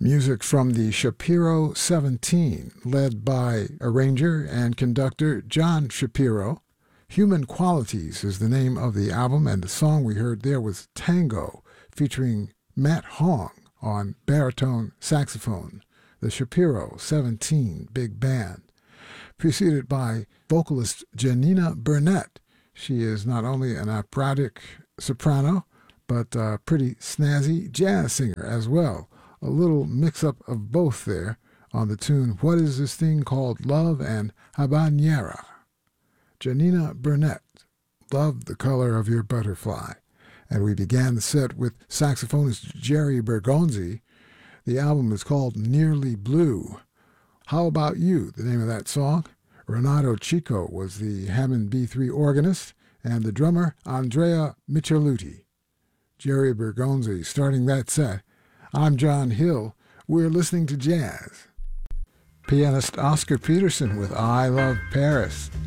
Music from the Shapiro 17, led by arranger and conductor John Shapiro. Human Qualities is the name of the album, and the song we heard there was Tango, featuring Matt Hong on baritone saxophone, the Shapiro 17 Big Band, preceded by vocalist Janina Burnett. She is not only an operatic soprano, but a pretty snazzy jazz singer as well. A little mix-up of both there on the tune What Is This Thing Called Love and Habanera. Janina Burnett, Love the Color of Your Butterfly. And we began the set with saxophonist Jerry Bergonzi. The album is called Nearly Blue. How About You, the name of that song? Renato Chico was the Hammond B3 organist, and the drummer Andrea Micheluti. Jerry Bergonzi starting that set. I'm John Hill. We're listening to jazz. Pianist Oscar Peterson with I Love Paris.